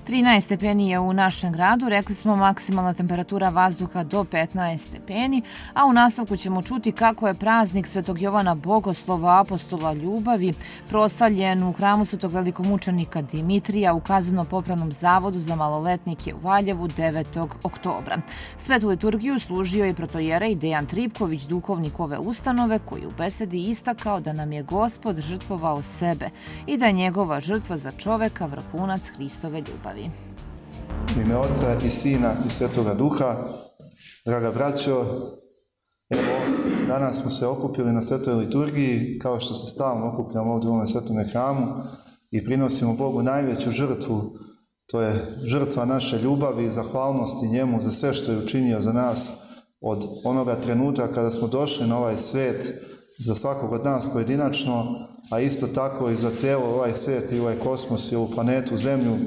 13 stepeni je u našem gradu, rekli smo maksimalna temperatura vazduha do 15 stepeni, a u nastavku ćemo čuti kako je praznik Svetog Jovana Bogoslova, apostola ljubavi, proslavljen u hramu Svetog velikomučenika Dimitrija u Kazneno-popravnom zavodu za maloletnike u Valjevu 9. oktobra. Svetu liturgiju služio je protojerej Dejan Tripković, duhovnik ove ustanove, koji u besedi istakao da nam je Gospod žrtvovao sebe i da je njegova žrtva za čoveka vrhunac Hristove ljubavi. U ime Oca i Sina i Svetoga Duha, draga braćo, evo, danas smo se okupili na Svetoj liturgiji, kao što se stalno okupljamo ovdje u ovom Svetome hramu i prinosimo Bogu najveću žrtvu, to je žrtva naše ljubavi i zahvalnosti njemu za sve što je učinio za nas od onoga trenutka kada smo došli na ovaj svet, za svakog od nas pojedinačno, a isto tako i za cijelo ovaj svijet i ovaj kosmos i ovu planetu Zemlju.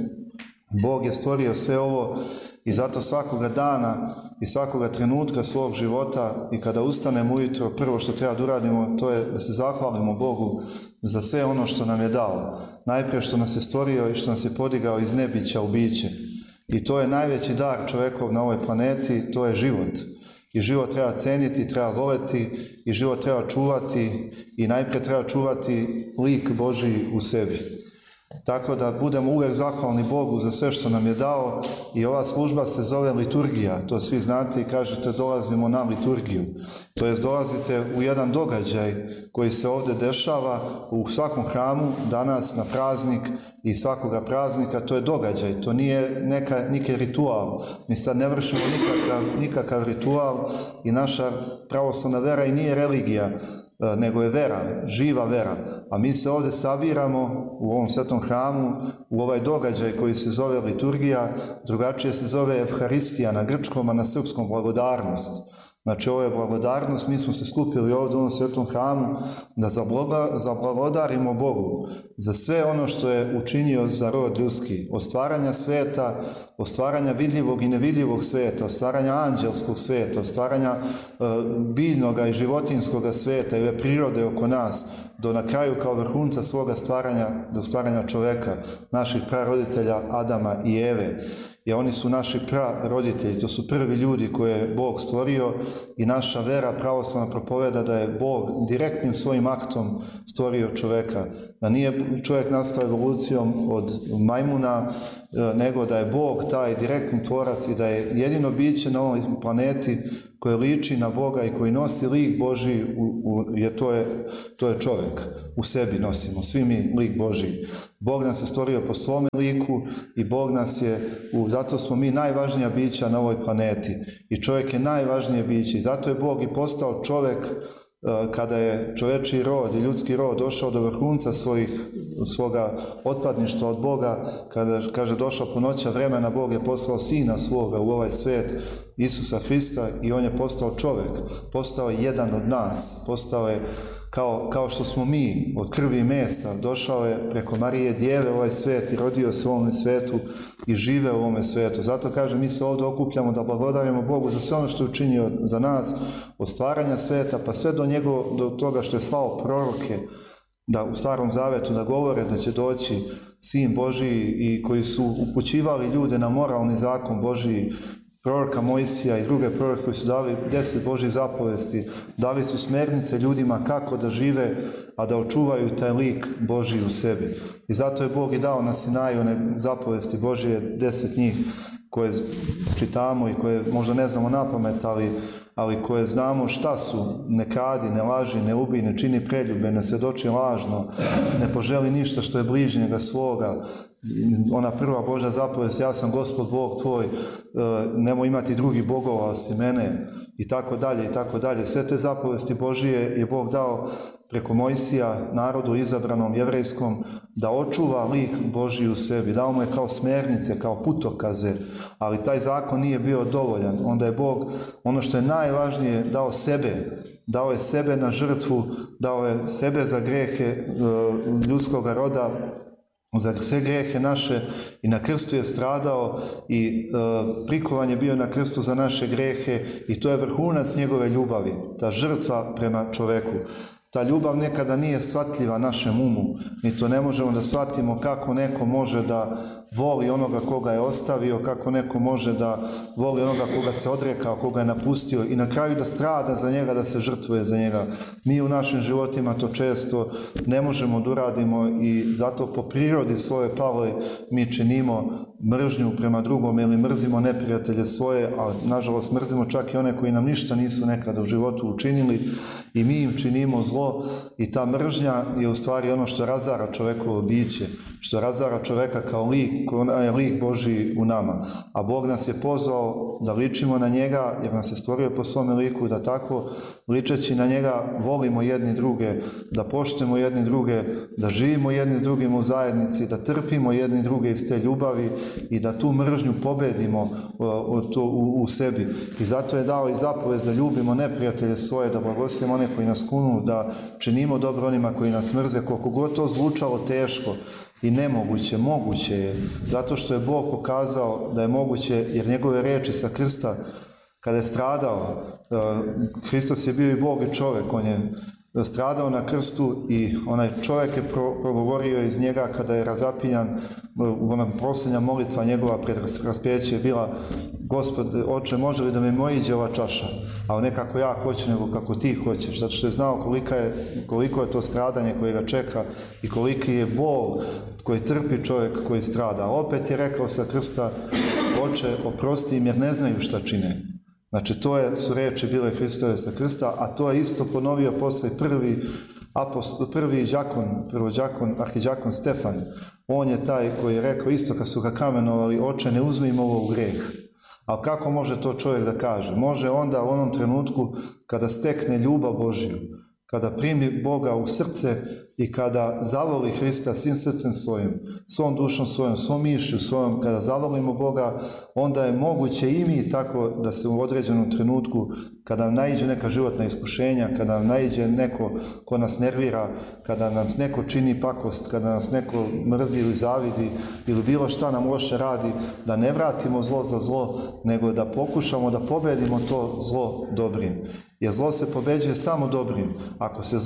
Bog je stvorio sve ovo i zato svakoga dana i svakoga trenutka svog života i kada ustanemo ujutro, prvo što treba da uradimo, to je da se zahvalimo Bogu za sve ono što nam je dao. Najprije što nas je stvorio i što nas je podigao iz nebića u biće. I to je najveći dar čovjekov na ovoj planeti, to je život. I život treba ceniti, treba voleti i život treba čuvati i najprije treba čuvati lik Božji u sebi. Tako da budemo uvijek zahvalni Bogu za sve što nam je dao i ova služba se zove liturgija, to svi znate i kažete dolazimo na liturgiju. To jest dolazite u jedan događaj koji se ovdje dešava u svakom hramu danas na praznik i svakoga praznika, to je događaj, to nije neki ritual. Mi sad ne vršimo nikakav ritual i naša pravoslavna vera i nije religija, nego je vera, živa vera. A mi se ovdje sabiramo u ovom svetom hramu, u ovaj događaj koji se zove liturgija, drugačije se zove Evharistija na grčkom, a na srpskom blagodarnost. Znači ovo je blagodarnost, mi smo se skupili ovdje u ovom svetom hramu da zablagodarimo Bogu za sve ono što je učinio za rod ljudski, od stvaranja sveta, od stvaranja vidljivog i nevidljivog sveta, od stvaranja anđelskog sveta, od stvaranja biljnoga i životinjskog sveta i ove prirode oko nas, do na kraju kao vrhunca svoga stvaranja, do stvaranja čoveka, naših praroditelja Adama i Eve. I oni su naši praroditelji, to su prvi ljudi koje je Bog stvorio i naša vera pravoslavna propoveda da je Bog direktnim svojim aktom stvorio čoveka. Da nije čovjek nastao evolucijom od majmuna, nego da je Bog taj direktni tvorac i da je jedino biće na ovoj planeti koje liči na Boga i koji nosi lik Božji, to je čovjek. U sebi nosimo, svi mi lik Božji. Bog nas je stvorio po svome liku i Bog nas je, zato smo mi najvažnija bića na ovoj planeti. I čovjek je najvažnije biće i zato je Bog i postao čovjek kada je čovečiji rod i ljudski rod došao do vrhunca svoga otpadništva od Boga, kada kaže došao po noća vremena, Bog je poslao Sina svoga u ovaj svijet, Isusa Hrista, i on je postao čovjek, postao je jedan od nas, postao je kao što smo mi od krvi i mesa, došao je preko Marije Djeve u ovaj svijet i rodio se u ovome svijetu i žive u ovome svijetu. Zato kažem, mi se ovdje okupljamo da blagodarimo Bogu za sve ono što je učinio za nas, od stvaranja svijeta pa sve do toga što je slao proroke da u Starom Zavetu da govore da će doći Sin Božiji i koji su upućivali ljude na moralni zakon Božiji, proroka Mojsija i druge proroke koji su dali 10 Božjih zapovesti, dali su smjernice ljudima kako da žive, a da očuvaju taj lik Božji u sebi. I zato je Bog i dao na Sinaju one zapovesti Božje, 10 njih koje čitamo i koje možda ne znamo napamet, ali koje znamo šta su: ne kradi, ne laži, ne ubij, ne čini preljube, ne svjedoči lažno, ne poželi ništa što je bližnjega svoga. Ona prva Božja zapovest, ja sam Gospod Bog tvoj, nemoj imati drugih bogova osim mene, i tako dalje, i tako dalje. Sve te zapovesti Božije je Bog dao preko Mojsija narodu izabranom jevrejskom da očuva lik Božji u sebi. Dao mu je kao smjernice, kao putokaze, ali taj zakon nije bio dovoljan. Onda je Bog, ono što je najvažnije, dao sebe. Dao je sebe na žrtvu, dao je sebe za grehe ljudskog roda, za sve grijehe naše, i na krstu je stradao i prikovan je bio na krstu za naše grijehe, i to je vrhunac njegove ljubavi, ta žrtva prema čoveku. Ta ljubav nekada nije shvatljiva našem umu, mi to ne možemo da shvatimo kako neko može da voli onoga koga je ostavio, kako neko može da voli onoga koga se odrekao, koga je napustio i na kraju da strada za njega, da se žrtvuje za njega. Mi u našim životima to često ne možemo da uradimo i zato po prirodi svoje paloj mi činimo mržnju prema drugom ili mrzimo neprijatelje svoje, a nažalost mrzimo čak i one koji nam ništa nisu nekada u životu učinili i mi im činimo zlo i ta mržnja je u stvari ono što razara čovekovo biće, što razara čoveka kao lik, je lik Božji u nama. A Bog nas je pozvao da ličimo na njega, jer nas je stvorio po svome liku, da tako ličeći na njega volimo jedni druge, da poštujemo jedni druge, da živimo jedni s drugim u zajednici, da trpimo jedni druge iz te ljubavi i da tu mržnju pobedimo u sebi. I zato je dao i zapovest da ljubimo neprijatelje svoje, da blagoslovimo one koji nas kunu, da činimo dobro onima koji nas mrze, koliko god to zvučalo teško i nemoguće, moguće je, zato što je Bog pokazao da je moguće, jer njegove reči sa krsta, kada je stradao, Hristos je bio i Bog i čovjek, on je stradao na krstu i onaj čovjek je progovorio iz njega kada je razapinjan, ona posljednja molitva njegova pred raspeće je bila: Gospod, Oče, može li da me mojiđe ova čaša, a ne kako ja hoću, nego kako ti hoćeš, zato što je znao koliko je to stradanje koje ga čeka i koliki je bol koji trpi čovjek koji strada. Opet je rekao sa krsta: Oče, oprosti im jer ne znaju šta čine. Znači, su reči bile Hristove sa krsta, a to je isto ponovio posle prvi đakon, arhidžakon Stefan. On je taj koji je rekao isto kad su ga kamenovali: Oče, ne uzmi im ovo u greh. Ali kako može to čovjek da kaže? Može onda u onom trenutku kada stekne ljubav Božju, kada primi Boga u srce i kada zavoli Hrista svim srcem svojim, svom dušom svojom, svom mišlju svojom, kada zavolimo Boga, onda je moguće i mi tako da se u određenom trenutku, kada nam naiđe neka životna iskušenja, kada nam naiđe neko ko nas nervira, kada nam neko čini pakost, kada nas neko mrzi ili zavidi ili bilo šta nam loše radi, da ne vratimo zlo za zlo, nego da pokušamo da pobedimo to zlo dobrim. Jer zlo se pobeđuje samo dobrim. Ako se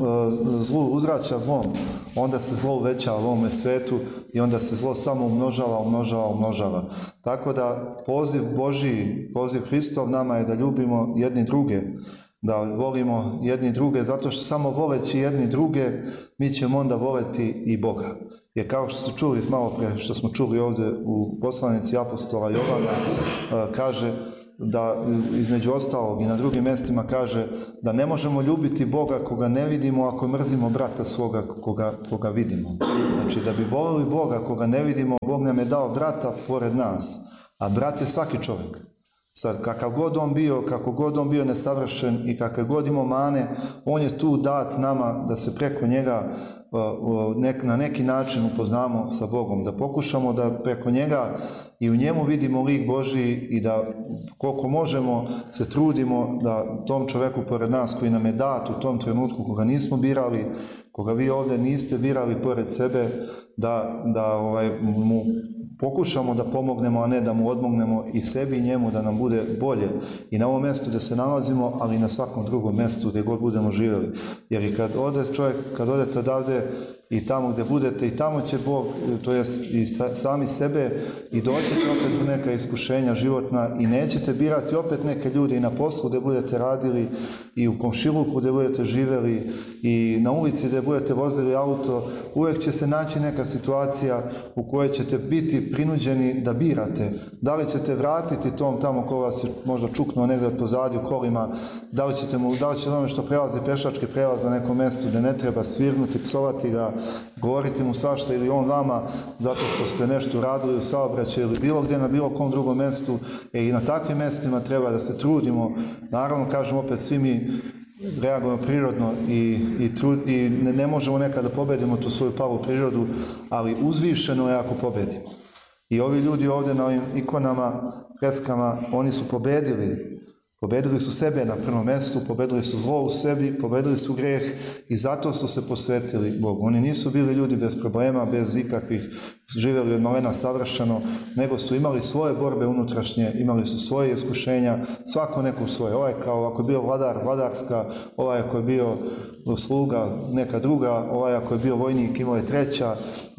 zlu uzvraća zlom, onda se zlo uvećava u ovome svetu i onda se zlo samo umnožava. Tako da poziv Božiji, poziv Hristov nama je da ljubimo jedni druge, da volimo jedni druge, zato što samo voleći jedni druge mi ćemo onda voleti i Boga. Jer kao što su čuli malo pre, što smo čuli ovdje u poslanici apostola Jovana, kaže da između ostalog i na drugim mjestima kaže da ne možemo ljubiti Boga koga ne vidimo ako mrzimo brata svoga koga vidimo. Znači da bi volili Boga koga ne vidimo, Bog nam je dao brata pored nas, a brat je svaki čovjek. Sad, kakav god on bio, kako god on bio nesavršen i kakve god imao mane, on je tu dat nama da se preko njega na neki način upoznamo sa Bogom, da pokušamo da preko njega i u njemu vidimo lik Božji i da koliko možemo se trudimo da tom čovjeku pored nas koji nam je dat u tom trenutku koga nismo birali, koga vi ovdje niste birali pored sebe, da mu pokušamo da pomognemo, a ne da mu odmognemo i sebi i njemu da nam bude bolje i na ovom mjestu gdje se nalazimo, ali i na svakom drugom mjestu gdje god budemo živjeli. Jer i kad odete odavde i tamo gdje budete, i tamo će Bog, to jest i sami sebe, i doćete opet u neka iskušenja životna i nećete birati opet neke ljudi i na poslu gdje budete radili i u komšiluku gdje budete živjeli i na ulici gdje budete vozili auto. Uvijek će se naći neka situacija u kojoj ćete biti prinuđeni da birate. Da li ćete vratiti tom tamo ko vas je možda čuknuo negdje od pozadi u kolima, da li će ono što prelazi pešački prelaz na nekom mjestu gdje ne treba svirnuti, psovati ga, govoriti mu svašta ili on vama zato što ste nešto radili u saobraćaju ili bilo gdje na bilo kom drugom mjestu. I na takvim mjestima treba da se trudimo. Naravno, kažem opet, svi mi reagujemo prirodno i ne možemo nekada da pobedimo tu svoju palu prirodu, ali uzvišeno je ako pobedimo. I ovi ljudi ovdje na ovim ikonama, freskama, oni su pobedili. Pobedili su sebe na prvom mjestu, pobedili su zlo u sebi, pobedili su greh i zato su se posvetili Bogu. Oni nisu bili ljudi bez problema, bez ikakvih, živjeli od malena savršeno, nego su imali svoje borbe unutrašnje, imali su svoje iskušenja, svako neko svoje. Ovaj kao ako je bio vladar, vladarska, ovaj ako je bio sluga neka druga, ako je bio vojnik imao je treća,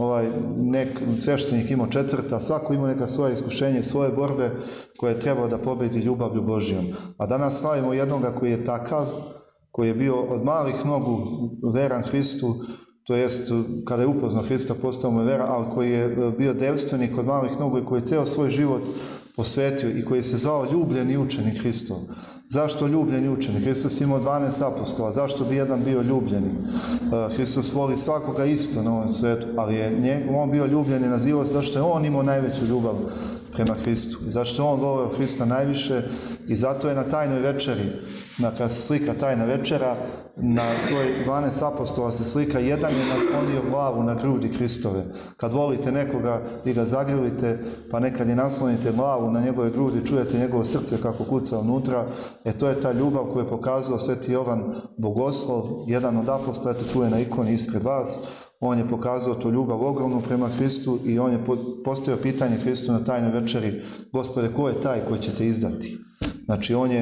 sveštenik imao četvrta, svako imao neka svoje iskušenje, svoje borbe koje je trebao da pobedi ljubavlju Božijom. A danas slavimo jednoga koji je takav, koji je bio od malih nogu veran Hristu, to jest kada je upoznao Hrista postao mu vera, ali koji je bio devstvenik od malih nogu i koji je ceo svoj život posvetio i koji se zvao ljubljeni učenik Hristov. Zašto ljubljeni učenik? Hristos imao 12 apostola, zašto bi jedan bio ljubljeni? Hristos voli svakoga isto na ovom svetu, ali je on bio ljubljeni, nazivao se zašto je on imao najveću ljubav prema Hristu. I zašto je on voleo Hrista najviše i zato je na tajnoj večeri, kada se slika tajna večera, na toj 12 apostola se slika, jedan je naslonio glavu na grudi Hristove. Kad volite nekoga, vi ga zagrlite, pa nekad je naslonite glavu na njegove grudi, čujete njegovo srce kako kuca unutra, to je ta ljubav koju je pokazao Sveti Jovan Bogoslov, jedan od apostola, tu je na ikoni ispred vas. On je pokazao tu ljubav ogromnu prema Hristu i on je postavio pitanje Hristu na tajnoj večeri: Gospode, ko je taj koji će te izdati? Znači, on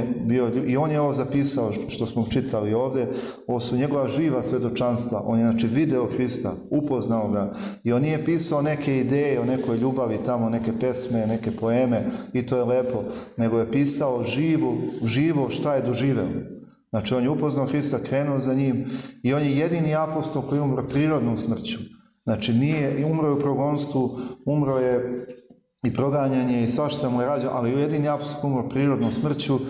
je ovo zapisao što smo čitali ovdje, ovo su njegova živa svedočanstva. On je video Hrista, upoznao ga i on nije pisao neke ideje o nekoj ljubavi tamo, neke pesme, neke poeme i to je lepo, nego je pisao živo šta je doživeo. Znači, on je upoznao Hrista, krenuo za njim i on je jedini apostol koji umro prirodnom smrću. Znači, umro je u progonstvu, umro je i proganjanje i svašta mu je rađeno, ali jedini apostol umro prirodnom smrću,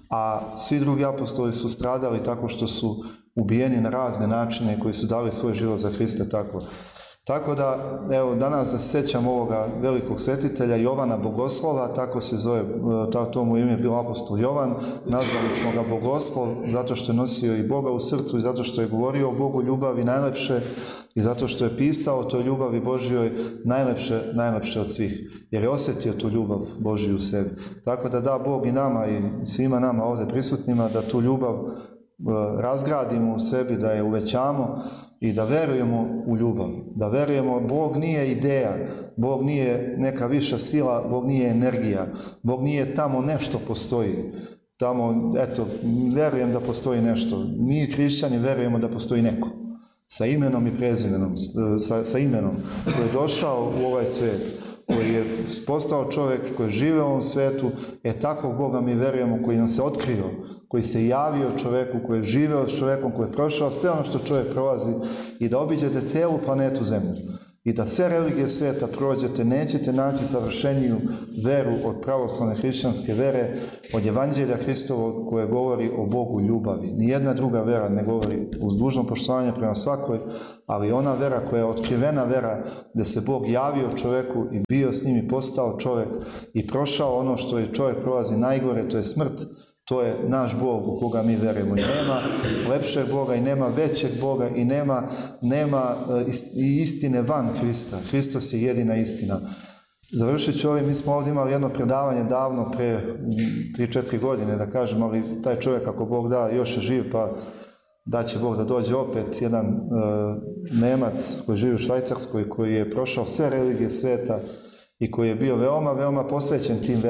a svi drugi apostoli su stradali tako što su ubijeni na razne načine, koji su dali svoj život za Hrista tako. Tako da, evo, danas se sjećam ovoga velikog svetitelja Jovana Bogoslova, tako se zove, to mu ime je bio apostol Jovan, nazvali smo ga Bogoslov, zato što je nosio i Boga u srcu i zato što je govorio o Bogu ljubavi najlepše i zato što je pisao o toj ljubavi Božjoj najlepše od svih, jer je osjetio tu ljubav Božju u sebi. Tako da Bog i nama i svima nama ovdje prisutnima da tu ljubav razgradimo u sebi, da je uvećamo i da verujemo u ljubav, da verujemo. Bog nije ideja, Bog nije neka viša sila, Bog nije energija, Bog nije tamo nešto postoji, tamo, verujem da postoji nešto. Mi hrišćani verujemo da postoji neko, sa imenom i prezimenom, sa imenom, koji je došao u ovaj svijet, koji je postao čovjek, koji je živeo u ovom svetu, takvog Boga mi verujemo, koji nam se otkrio, koji se javio čovjeku, koji je živeo s čovjekom, koji je prošao sve ono što čovjek prolazi i da obiđete celu planetu Zemlju. I da sve religije svijeta prođete, nećete naći savršeniju veru od pravoslavne hrišćanske vere, od Evanđelja Hristovog koje govori o Bogu ljubavi. Nijedna druga vera ne govori, uz dužno poštovanje prema svakoj, ali ona vera koja je otkrivena vera, gdje se Bog javio čovjeku i bio s njim i postao čovjek i prošao ono što je čovjek prolazi najgore, to je smrt. To je naš Bog u koga mi verujemo. I nema lepšeg Boga i nema većeg Boga i nema istine van Hrista. Hristos je jedina istina. Završit ću ovim, mi smo ovdje imali jedno predavanje davno, pre 3-4 godine, da kažem, ali taj čovjek, ako Bog da, još je živ, pa da će Bog da dođe opet, jedan Nemac koji živi u Švajcarskoj, koji je prošao sve religije svijeta i koji je bio veoma, veoma posvećen tim verama.